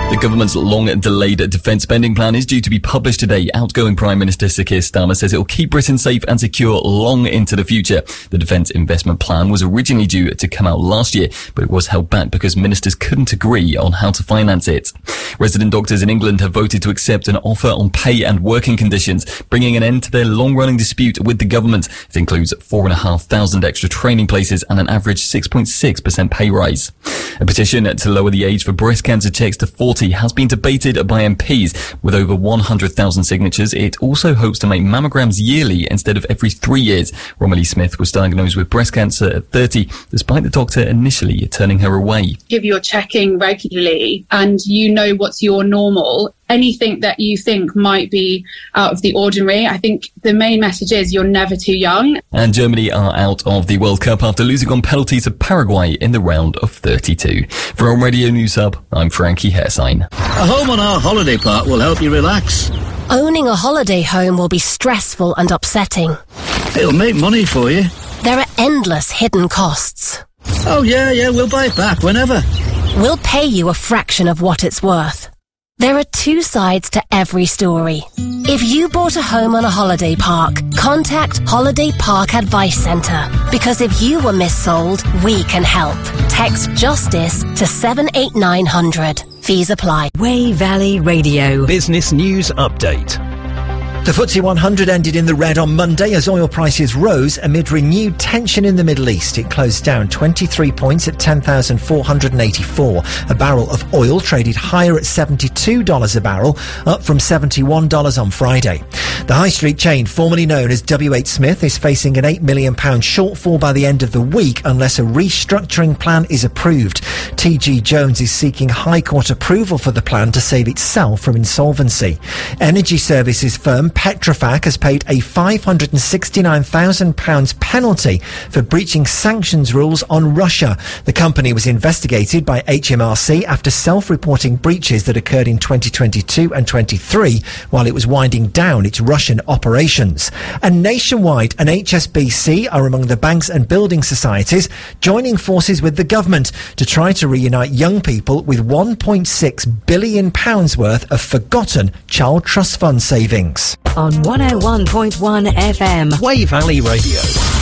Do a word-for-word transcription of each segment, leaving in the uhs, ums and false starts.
The government's long-delayed defence spending plan is due to be published today. Outgoing Prime Minister Sir Keir Starmer says it will keep Britain safe and secure long into the future. The defence investment plan was originally due to come out last year, but it was held back because ministers couldn't agree on how to finance it. Resident doctors in England have voted to accept an offer on pay and working conditions, bringing an end to their long-running dispute with the government. It includes four thousand five hundred extra training places and an average six point six percent pay rise. A petition to lower the age for breast cancer checks to forty has been debated by M Ps. With over one hundred thousand signatures, it also hopes to make mammograms yearly instead of every three years. Romilly Smith was diagnosed with breast cancer at thirty, despite the doctor initially turning her away. If you're checking regularly and you know what's your normal, anything that you think might be out of the ordinary, I think the main message is you're never too young. And Germany are out of the World Cup after losing on penalty to Paraguay in the round of thirty-two. From Radio News Hub, I'm Frankie Hairsign. A home on our holiday park will help you relax. Owning a holiday home will be stressful and upsetting. It'll make money for you. There are endless hidden costs. Oh yeah, yeah, we'll buy it back whenever. We'll pay you a fraction of what it's worth. There are two sides to every story. If you bought a home on a holiday park, contact Holiday Park Advice Centre. Because if you were missold, we can help. Text JUSTICE to seven eight nine hundred. Fees apply. Wey Valley Radio. Business News Update. The F T S E one hundred ended in the red on Monday as oil prices rose amid renewed tension in the Middle East. It closed down twenty-three points at ten thousand four hundred eighty-four. A barrel of oil traded higher at seventy-two dollars a barrel, up from seventy-one dollars on Friday. The high street chain, formerly known as W H Smith, is facing an eight million pounds shortfall by the end of the week unless a restructuring plan is approved. T G Jones is seeking High Court approval for the plan to save itself from insolvency. Energy services firm Petrofac has paid a five hundred sixty-nine thousand pounds penalty for breaching sanctions rules on Russia. The company was investigated by H M R C after self-reporting breaches that occurred in twenty twenty-two and twenty-three while it was winding down its Russian operations. And Nationwide and H S B C are among the banks and building societies joining forces with the government to try to reunite young people with one point six billion pounds worth of forgotten Child Trust Fund savings. On one oh one point one F M. Wey Valley Radio.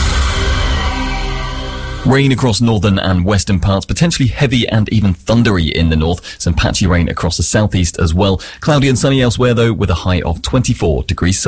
Rain across northern and western parts, potentially heavy and even thundery in the north. Some patchy rain across the southeast as well. Cloudy and sunny elsewhere though, with a high of twenty-four degrees Celsius.